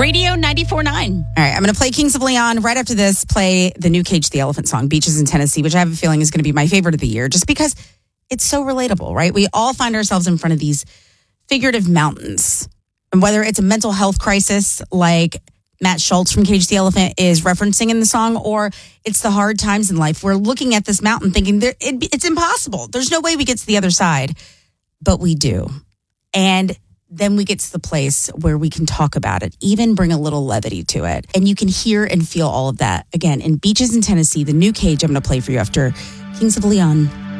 Radio 94.9. All right, I'm going to play Kings of Leon. Right after this, play the new Cage the Elephant song, Beaches in Tennessee, which I have a feeling is going to be my favorite of the year, just because it's so relatable, right? We all find ourselves in front of these figurative mountains. And whether it's a mental health crisis like Matt Schultz from Cage the Elephant is referencing in the song, or it's the hard times in life, we're looking at this mountain thinking it's impossible. There's no way we get to the other side, but we do. And then we get to the place where we can talk about it, even bring a little levity to it. And you can hear and feel all of that, again, in Beaches in Tennessee, the new Cage I'm going to play for you after Kings of Leon.